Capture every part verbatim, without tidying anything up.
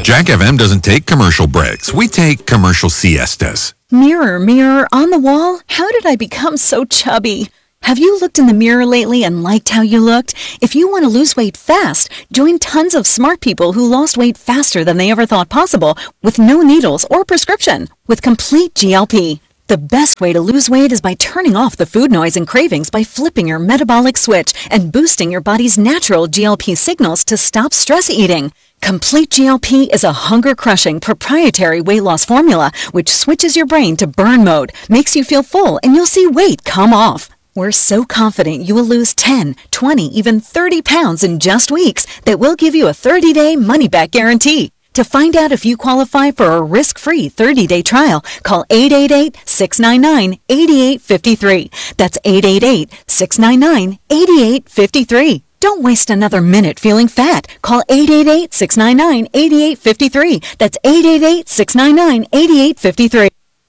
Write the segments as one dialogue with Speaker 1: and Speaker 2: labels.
Speaker 1: Jack F M doesn't take commercial breaks. We take commercial siestas.
Speaker 2: Mirror, mirror on the wall, how did I become so chubby? Have you looked in the mirror lately and liked how you looked? If you want to lose weight fast, join tons of smart people who lost weight faster than they ever thought possible with no needles or prescription with Complete G L P. The best way to lose weight is by turning off the food noise and cravings by flipping your metabolic switch and boosting your body's natural G L P signals to stop stress eating. Complete G L P is a hunger-crushing proprietary weight loss formula which switches your brain to burn mode, makes you feel full, and you'll see weight come off. We're so confident you will lose ten, twenty, even thirty pounds in just weeks that we'll give you a thirty-day money-back guarantee. To find out if you qualify for a risk-free thirty-day trial, call eight eight eight, six nine nine, eight eight five three. That's eight eight eight, six nine nine, eight eight five three. Don't waste another minute feeling fat. Call eight eight eight, six nine nine, eight eight five three. That's eight eight eight, six nine nine, eight eight five three.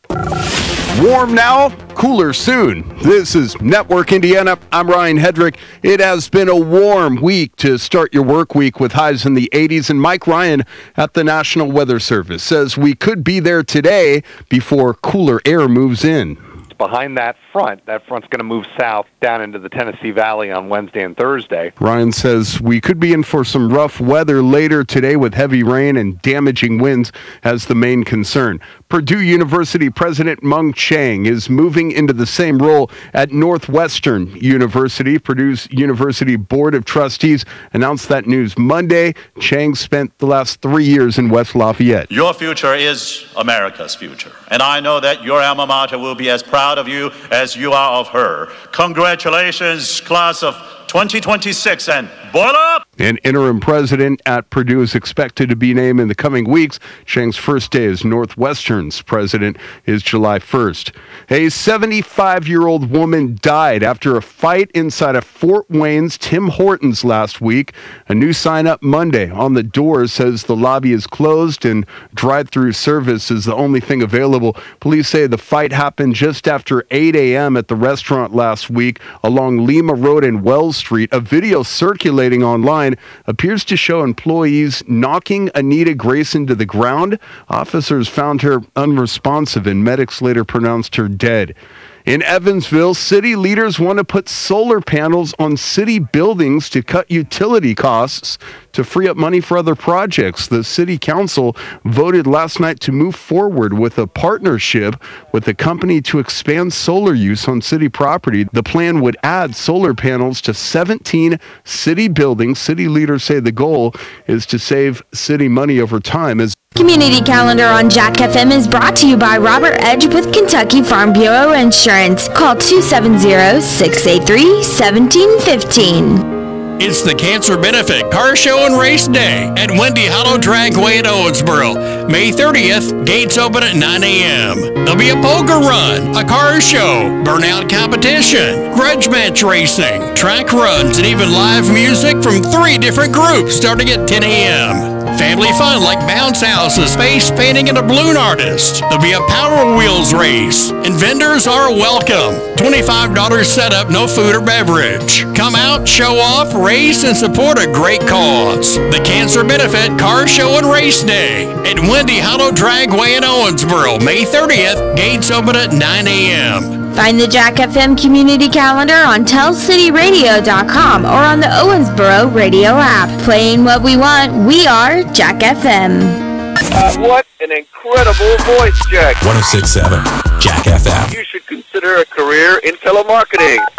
Speaker 3: Warm now, cooler soon. This is Network Indiana. I'm Ryan Hedrick. It has been a warm week to start your work week with highs in the eighties, and Mike Ryan at the National Weather Service says we could be there today before cooler air moves in.
Speaker 4: Behind that front, that front's going to move south down into the Tennessee Valley on Wednesday and Thursday.
Speaker 3: Ryan says we could be in for some rough weather later today with heavy rain and damaging winds as the main concern. Purdue University President Mung Chiang is moving into the same role at Northwestern University. Purdue's University Board of Trustees announced that news Monday. Chiang spent the last three years in West Lafayette.
Speaker 5: Your future is America's future, and I know that your alma mater will be as proud of you as you are of her. Congratulations, class of twenty twenty-six, and boil up!
Speaker 3: An interim president at Purdue is expected to be named in the coming weeks. Chiang's first day as Northwestern's president is July first. A seventy-five-year-old woman died after a fight inside of Fort Wayne's Tim Hortons last week. A new sign up Monday on the door says the lobby is closed and drive-through service is the only thing available. Police say the fight happened just after eight a.m. at the restaurant last week along Lima Road and Wells Street. A video circulating online appears to show employees knocking Anita Grayson to the ground. Officers found her unresponsive and medics later pronounced her dead. In Evansville, city leaders want to put solar panels on city buildings to cut utility costs to free up money for other projects. The city council voted last night to move forward with a partnership with a company to expand solar use on city property. The plan would add solar panels to seventeen city buildings. City leaders say the goal is to save city money over time. As
Speaker 6: Community Calendar on Jack F M is brought to you by Robert Edge with Kentucky Farm Bureau Insurance. Call two seven zero, six eight three, one seven one five.
Speaker 7: It's the Cancer Benefit Car Show and Race Day at Wendy Hollow Dragway at Owensboro. May thirtieth, gates open at nine a.m. There'll be a poker run, a car show, burnout competition, grudge match racing, track runs, and even live music from three different groups starting at ten a.m. Family fun like bounce houses, face painting, and a balloon artist. There'll be a Power Wheels race, and vendors are welcome. twenty-five dollars setup, no food or beverage. Come out, show off, race, and support a great cause. The Cancer Benefit Car Show and Race Day at Wendy Hollow Dragway in Owensboro, May thirtieth. Gates open at nine a.m.
Speaker 6: Find the Jack F M Community Calendar on tell city radio dot com or on the Owensboro Radio app. Playing what we want, we are Jack F M.
Speaker 8: Uh, what an incredible voice, Jack.
Speaker 1: one oh six point seven Jack F M.
Speaker 8: You should consider a career in telemarketing.